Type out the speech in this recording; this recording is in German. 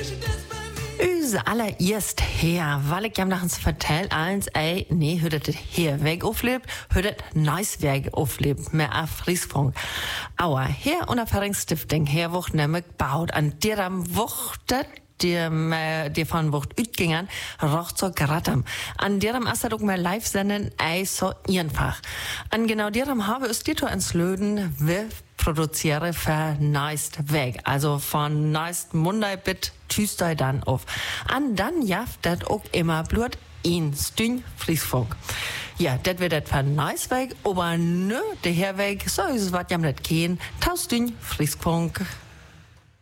Unser allererst her, weil ich jam nach uns vertell, hört das hier weg auflebt, hört das nice weg auflebt, mehr auf Friesfunk. Aber her und Erfahrungsstiftung her wucht nämlich baut an derem wuchtet, die von Wucht utgingen, roch so grattam. An derem ist auch mehr live senden, so einfach. An genau derem habe es Dito ins Löden, wir produziere für neist weg. Also von neist Monday bit Tuesday dann auf. An dann jaft das auch immer blut in Stüng Friesfunk. Ja, das wird das für neist weg, aber nö, der Herweg, so ist es was jam nicht gehen. Tausdünn Friesfunk.